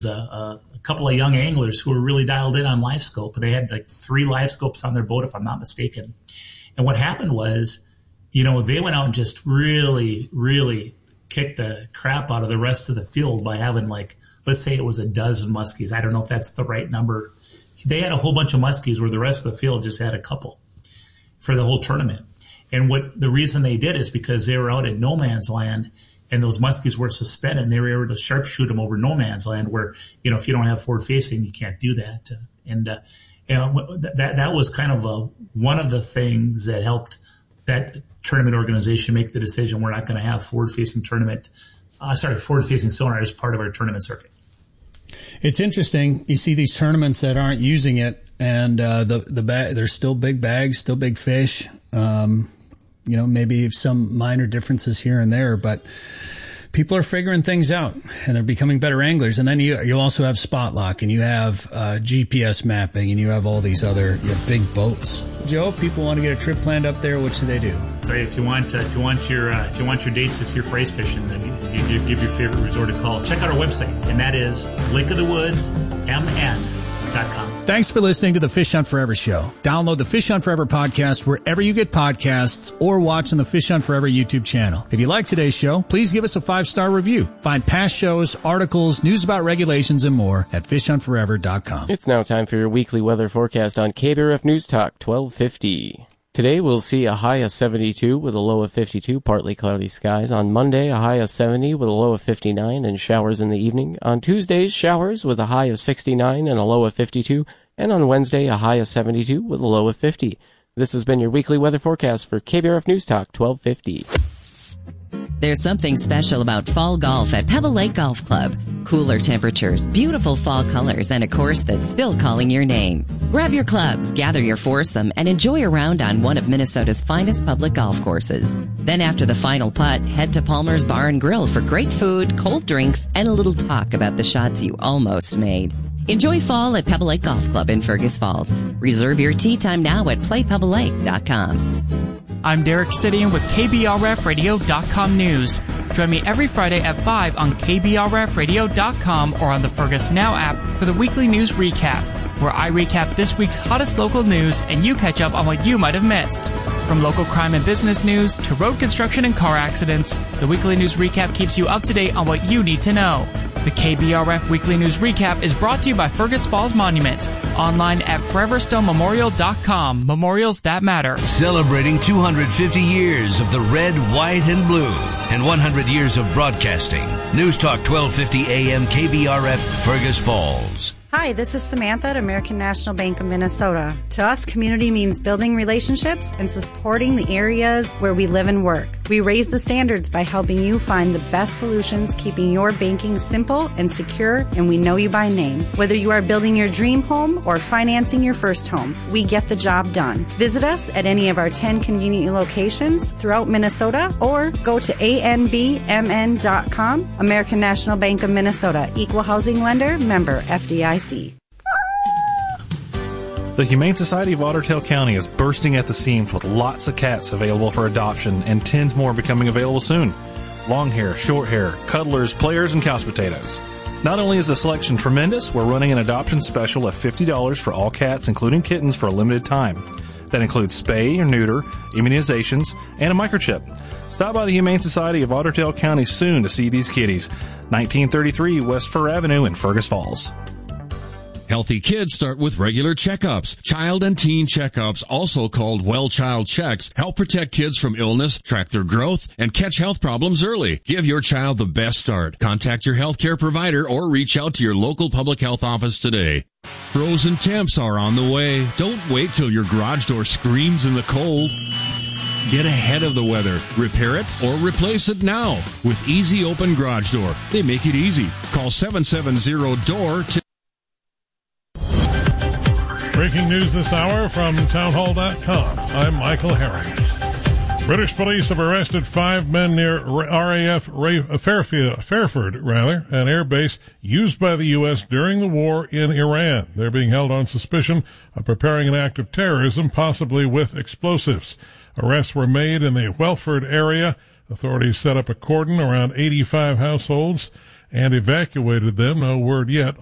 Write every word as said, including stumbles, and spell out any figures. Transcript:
a, a couple of young anglers who were really dialed in on live scope. They had like three live scopes on their boat, if I'm not mistaken. And what happened was, you know, they went out and just really, really kicked the crap out of the rest of the field by having like, let's say it was a dozen muskies. I don't know if that's the right number. They had a whole bunch of muskies where the rest of the field just had a couple for the whole tournament. And what the reason they did is because they were out at no man's land, and those muskies were suspended, and they were able to sharpshoot them over no man's land where, you know, if you don't have forward facing, you can't do that. And, uh, you know, that, that was kind of a, one of the things that helped that tournament organization make the decision. We're not going to have forward facing tournament, uh, sorry, forward facing sonar as part of our tournament circuit. It's interesting. You see these tournaments that aren't using it, and, uh, the, the bag, there's still big bags, still big fish. Um, you know, maybe some minor differences here and there, but people are figuring things out, and they're becoming better anglers. And then you you also have spot lock, and you have uh, G P S mapping, and you have all these other you have big boats. Joe, if people want to get a trip planned up there, what should they do? So if you want uh, if you want your uh, if you want your dates this year for ice fishing, then you, you give your favorite resort a call. Check out our website, and that is lake of the woods m n dot com. Thanks for listening to the Fish Hunt Forever show. Download the Fish Hunt Forever podcast wherever you get podcasts, or watch on the Fish Hunt Forever YouTube channel. If you like today's show, please give us a five-star review. Find past shows, articles, news about regulations, and more at fish hunt forever dot com. It's now time for your weekly weather forecast on K B R F News Talk twelve fifty. Today we'll see a high of seventy-two with a low of fifty-two, partly cloudy skies. On Monday, a high of seventy with a low of fifty-nine and showers in the evening. On Tuesdays, showers with a high of sixty-nine and a low of fifty-two. And on Wednesday, a high of seventy-two with a low of fifty. This has been your weekly weather forecast for K B R F News Talk twelve fifty. There's something special about fall golf at Pebble Lake Golf Club. Cooler temperatures, beautiful fall colors, and a course that's still calling your name. Grab your clubs, gather your foursome, and enjoy a round on one of Minnesota's finest public golf courses. Then after the final putt, head to Palmer's Bar and Grill for great food, cold drinks, and a little talk about the shots you almost made. Enjoy fall at Pebble Lake Golf Club in Fergus Falls. Reserve your tee time now at play pebble lake dot com. I'm Derek Sidian with K B R F radio dot com News. Join me every Friday at five on K B R F radio dot com or on the Fergus Now app for the weekly news recap, where I recap this week's hottest local news and you catch up on what you might have missed. From local crime and business news to road construction and car accidents, the weekly news recap keeps you up to date on what you need to know. The K B R F Weekly News Recap is brought to you by Fergus Falls Monument. Online at forever stone memorial dot com. Memorials that matter. Celebrating two hundred fifty years of the red, white, and blue, and one hundred years of broadcasting. News Talk twelve fifty A M K B R F, Fergus Falls. Hi, this is Samantha at American National Bank of Minnesota. To us, community means building relationships and supporting the areas where we live and work. We raise the standards by helping you find the best solutions, keeping your banking simple and secure, and we know you by name. Whether you are building your dream home or financing your first home, we get the job done. Visit us at any of our ten convenient locations throughout Minnesota or go to A N B M N dot com. American National Bank of Minnesota, Equal Housing Lender, member F D I C. The Humane Society of Otter Tail County is bursting at the seams with lots of cats available for adoption and tens more becoming available soon. Long hair, short hair, cuddlers, players, and couch potatoes. Not only is the selection tremendous, we're running an adoption special of fifty dollars for all cats, including kittens, for a limited time. That includes spay or neuter, immunizations, and a microchip. Stop by the Humane Society of Otter Tail County soon to see these kitties. nineteen thirty-three West Fur Avenue in Fergus Falls. Healthy kids start with regular checkups. Child and teen checkups, also called Well Child Checks, help protect kids from illness, track their growth, and catch health problems early. Give your child the best start. Contact your healthcare provider or reach out to your local public health office today. Frozen temps are on the way. Don't wait till your garage door screams in the cold. Get ahead of the weather. Repair it or replace it now with Easy Open Garage Door. They make it easy. Call seven seven zero D O O R to Breaking news this hour from townhall dot com. I'm Michael Herring. British police have arrested five men near R A F Fairfield, Fairford, rather, an air base used by the U S during the war in Iran. They're being held on suspicion of preparing an act of terrorism, possibly with explosives. Arrests were made in the Welford area. Authorities set up a cordon around eighty-five households and evacuated them. No word yet